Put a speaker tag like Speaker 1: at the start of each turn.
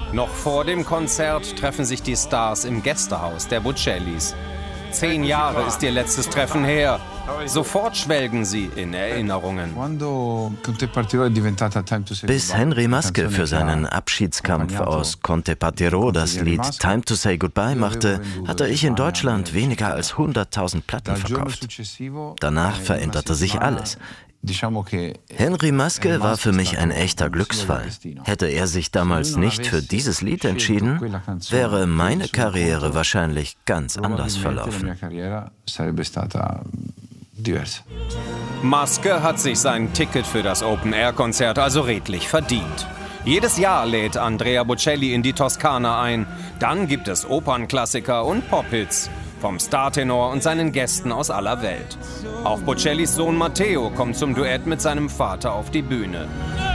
Speaker 1: Noch vor dem Konzert treffen sich die Stars im Gästehaus der Bocellis. 10 Jahre ist ihr letztes Treffen her. Sofort schwelgen sie in Erinnerungen.
Speaker 2: Bis Henry Maske für seinen Abschiedskampf aus Conte Partiro das Lied Time to Say Goodbye machte, hatte ich in Deutschland weniger als 100.000 Platten verkauft. Danach veränderte sich alles. Henry Maske war für mich ein echter Glücksfall. Hätte er sich damals nicht für dieses Lied entschieden, wäre meine Karriere wahrscheinlich ganz anders verlaufen.
Speaker 1: Maske hat sich sein Ticket für das Open-Air-Konzert also redlich verdient. Jedes Jahr lädt Andrea Bocelli in die Toskana ein. Dann gibt es Opernklassiker und Pop-Hits. Vom Startenor und seinen Gästen aus aller Welt. Auch Bocellis Sohn Matteo kommt zum Duett mit seinem Vater auf die Bühne.